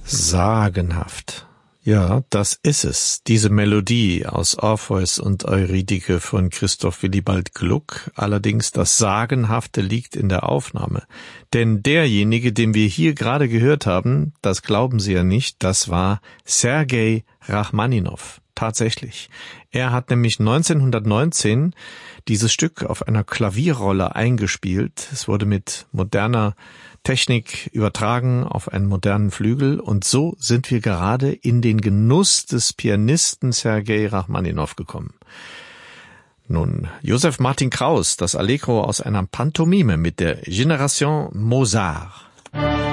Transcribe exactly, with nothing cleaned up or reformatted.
Sagenhaft. Ja, das ist es. Diese Melodie aus Orpheus und Eurydike von Christoph Willibald Gluck. Allerdings das Sagenhafte liegt in der Aufnahme. Denn derjenige, den wir hier gerade gehört haben, das glauben Sie ja nicht, das war Sergei Rachmaninow. Tatsächlich. Er hat nämlich neunzehnhundertneunzehn dieses Stück auf einer Klavierrolle eingespielt. Es wurde mit moderner Technik übertragen auf einen modernen Flügel und so sind wir gerade in den Genuss des Pianisten Sergei Rachmaninow gekommen. Nun, Josef Martin Kraus, das Allegro aus einer Pantomime mit der Génération Mozart.